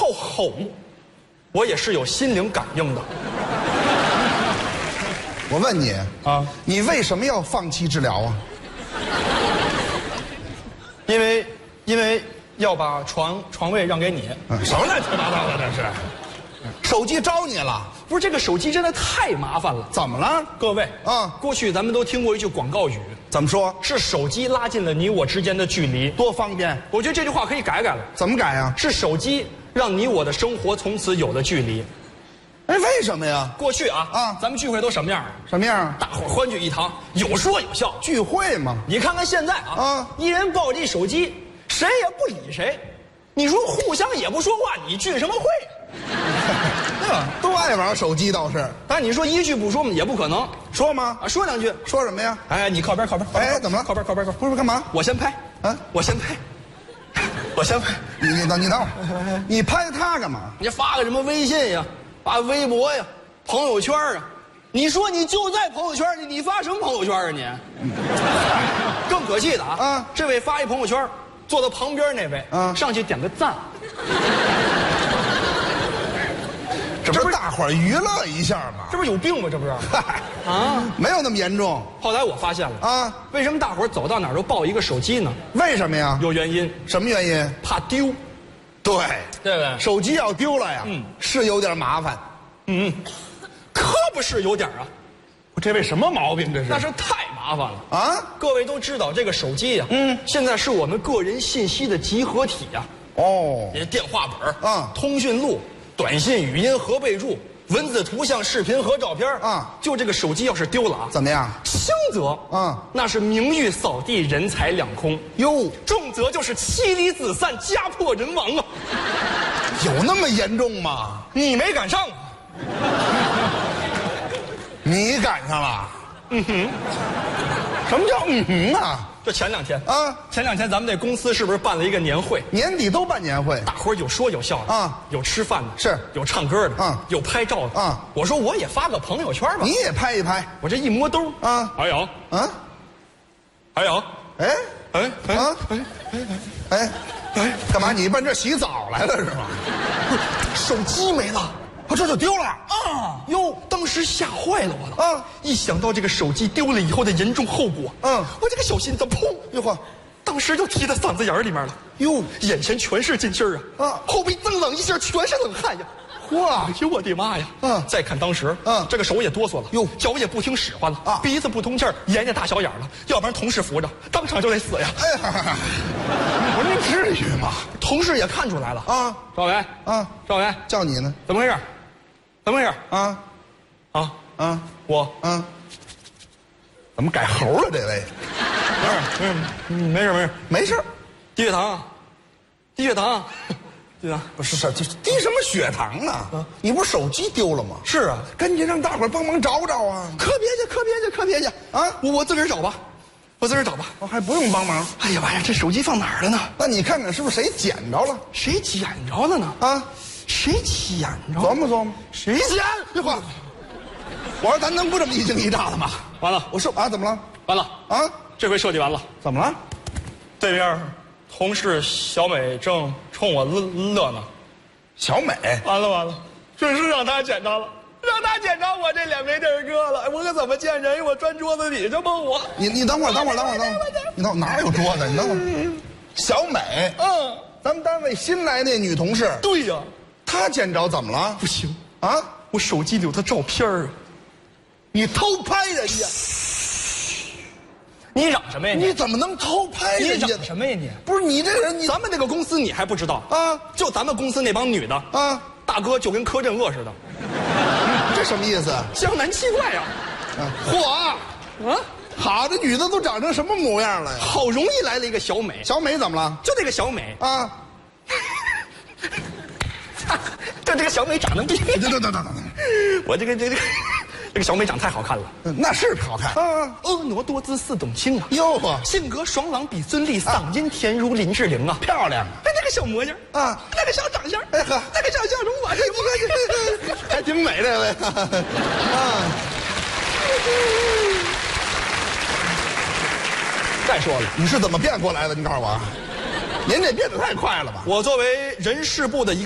靠吼，我也是有心灵感应的。 我问你啊， 你为什么要放弃治疗啊？ 因为要把床位让给你。 什么乱七八糟的这是？手机招你了？ 不是，这个手机真的太麻烦了。 怎么了？ 各位啊， 过去咱们都听过一句广告语， 怎么说？ 是手机拉近了你我之间的距离， 多方便。 我觉得这句话可以改改了。 怎么改呀？ 是手机让你我的生活从此有了距离。 哎，为什么呀？ 过去啊，咱们聚会都什么样啊？ 什么样？ 大伙欢聚一堂，有说有笑。 聚会嘛。 你看看现在啊，一人抱着一手机，谁也不理谁。你说互相也不说话，你聚什么会？对吧？ 都爱玩手机倒是。 但你说一句不说也不可能。 说吗？ 啊，说两句。 说什么呀？ 哎，你靠边。 哎，怎么了？ 靠边。 不是干嘛？ 我先拍。 啊， 我先拍。 你等会儿，你拍他干嘛？ 你发个什么微信呀，发微博呀，朋友圈啊？你说你就在朋友圈里，你发什么朋友圈啊你？更可气的啊！这位发一朋友圈，坐到旁边那位上去点个赞。 这不是大伙儿娱乐一下吗？ 这不是有病吗？这不是？ 啊，没有那么严重。 后来我发现了啊， 为什么大伙儿走到哪儿都抱一个手机呢？ 为什么呀？ 有原因。 什么原因？ 怕丢。 对不对？ 手机要丢了呀，是有点麻烦。 可不是有点啊。 这位什么毛病？这是？ 那是太麻烦了啊！ 各位都知道这个手机呀，现在是我们个人信息的集合体呀。 哦， 你电话本通讯录、短信、语音和备注、文字、图像、视频和照片就这个手机要是丢了啊， 怎么样？ 轻则那是名誉扫地、人财两空哟； 重则就是妻离子散、家破人亡啊！ 有那么严重吗？ 你没赶上啊？ 你赶上了？什么叫啊？ 这前两天前两天咱们这公司是不是办了一个年会？ 年底都办年会， 大伙儿有说有笑的有吃饭的， 是有唱歌的有拍照的我说我也发个朋友圈吧， 你也拍一拍。 我这一摸兜还有还有干嘛？你奔这洗澡来了是吗？ 手机没了。 这就丢了哟！当时吓坏了我了一想到这个手机丢了以后的严重后果我这个小心脏砰哟呵， 当时就提到嗓子眼里面了哟， 眼前全是进气儿后背增冷一下全是冷汗呀！ 哇！ 哎呦我的妈呀！再看当时这个手也哆嗦了哟，脚也不听使唤了鼻子不通气儿，眼也大小眼了，要不然同事扶着当场就得死呀！ 哎呀，我说你至于吗？ 同事也看出来了赵伟赵伟叫你呢？ 怎么回事？怎么回事？我怎么改猴了？这位没事。 低血糖， 不是这低什么血糖呢？你不是手机丢了吗？ 是啊， 赶紧让大伙儿帮忙找找啊！ 可别去我自个儿找吧， 我还不用帮忙。 哎呀妈呀，这手机放哪儿了呢？ 那你看看是不是谁捡着了？ 谁捡着了呢？谁捡着？ 琢磨琢磨， 谁捡？ 这话，我说咱能不这么一惊一乍的吗？ 完了， 我说怎么了？ 完了这回设计完了。 怎么了？ 对面同事小美正冲我乐呢。 小美， 完了，这是让她捡着了，我这脸没地儿搁了，我可怎么见人？我钻桌子底下吧我。 你等会儿，你等哪有桌子？你等会儿。小美，咱们单位新来那女同事。 对呀。 他捡着怎么了？ 不行我手机里有他照片你偷拍人家？ 你嚷什么呀你怎么能偷拍人家？ 你嚷什么呀你？ 不是你这人， 咱们那个公司你还不知道就咱们公司那帮女的大哥就跟柯震恶似的。 这什么意思？ 江南七怪呀！ 好，这女的都长成什么模样了呀？ 好容易来了一个小美。 小美怎么了？ 就这个小美就这个小美长得比我这个小美长太好看了， 那是好看婀娜多姿似董卿哟性格爽朗比孙俪，嗓音甜如林志玲漂亮。 那个小模样那个小长相，那个小笑容，我这不还挺美这位再说了， 你是怎么变过来的？你告诉我，您这变得太快了吧？ 我作为人事部的一